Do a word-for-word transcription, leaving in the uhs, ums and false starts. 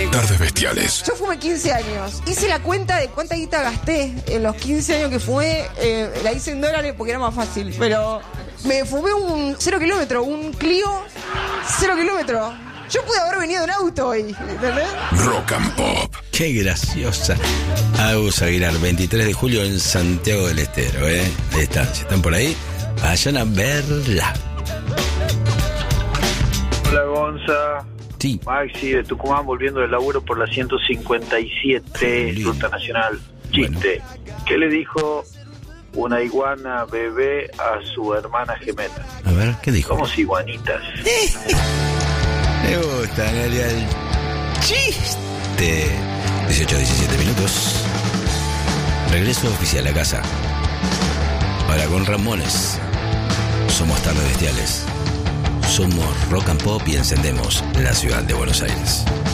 Tardes Bestiales. Yo fumé quince años. Hice la cuenta de cuánta guita gasté en los quince años que fumé. Eh, la hice en dólares porque era más fácil. Pero me fumé un cero kilómetro, un Clio cero kilómetro. Yo pude haber venido en auto hoy, ¿entendés? Rock and Pop. Qué graciosa. Agus Aguilar, veintitrés de julio en Santiago del Estero, ¿eh? Ahí están, si están por ahí, vayan a verla. Hola, Gonza. Sí. Maxi de Tucumán volviendo del laburo por la ciento cincuenta y siete, Ruta Nacional. Chiste. Bueno. ¿Qué le dijo una iguana bebé a su hermana gemela? A ver, ¿qué dijo? Somos iguanitas. Me gusta, Nerea, el chiste. dieciocho a diecisiete minutos. Regreso oficial a casa. Ahora con Ramones. Somos Tardes Bestiales. Somos Rock and Pop y encendemos la ciudad de Buenos Aires.